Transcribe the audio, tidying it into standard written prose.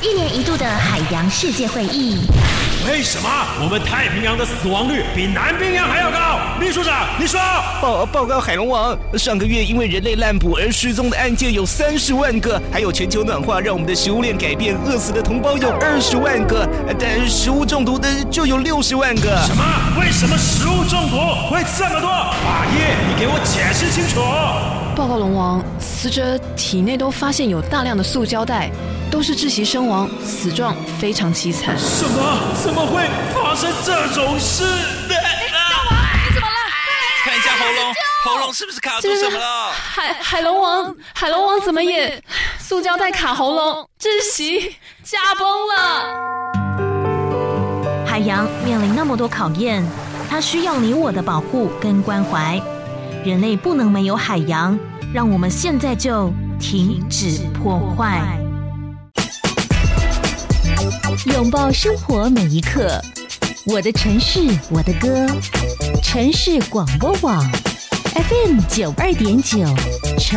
1年1度的海洋世界会议。 为什么我们太平洋的死亡率比南冰洋还要高？秘书长，你说。 报告海龙王，上个月因为人类滥捕而失踪的案件有30万个，还有全球暖化让我们的食物链改变，饿死的同胞有20万个，但食物中毒的就有60万个。 什么？为什么食物中毒会这么多？法医，你给我解释清楚。 报告龙王，死者体内都发现有大量的塑胶袋，都是窒息身亡，死状非常凄惨。 什么？怎么会发生这种事？ 大王，你怎么了？ 看一下喉咙是不是卡住什么了？ 海龙王怎么也塑胶袋卡喉咙，窒息驾崩了。 海洋面临那么多考验，它需要你我的保护跟关怀。人类不能没有海洋，让我们现在就停止破坏。拥抱生活每一刻，我的城市我的歌，城市广播网 FM92.9。